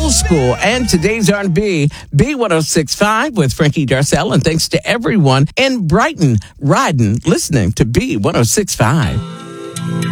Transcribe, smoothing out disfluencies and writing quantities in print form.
old school and today's R&B, B1065 with Frankie Darcell. And thanks to everyone in Brighton riding, listening to B1065.